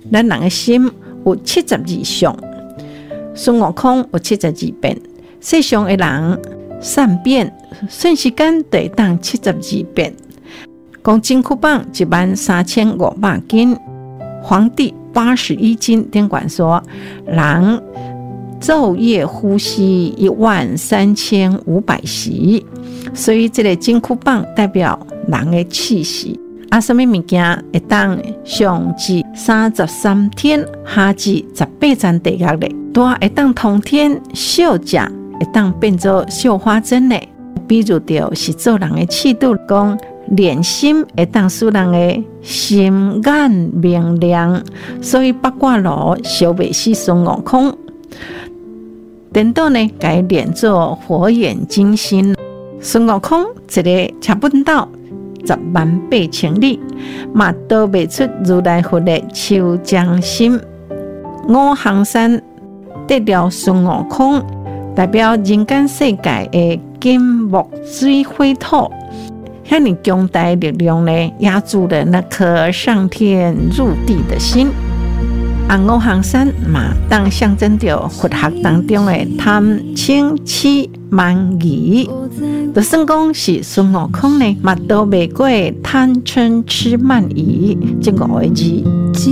咱人的心有72相，孙悟空有72变，世上的人善变，瞬时间就会当72变。讲金箍棒13500斤，皇帝81斤。典管说，人昼夜呼吸13500息，所以这个金箍棒代表人的气息。什么物件会当上至33天，下至18层地狱嘞？大会当通天，小只会当变做绣花针嘞？比如就是做人的气度，讲练心会当使人的心眼明亮，所以八卦炉烧袂死孙悟空。等到呢，改练做火眼金睛，孙悟空一个吃本道108000里，嘛逃袂出如来佛的手掌心。五行山得了孙悟空，代表人间世界的金木水火土。遐尼强大的力量呢，压住了那颗上天入地的心。五行山嘛，当象征着佛学当中的贪嗔痴慢疑。就算讲是孙悟空呢，嘛都袂过贪嗔痴慢疑这5个字。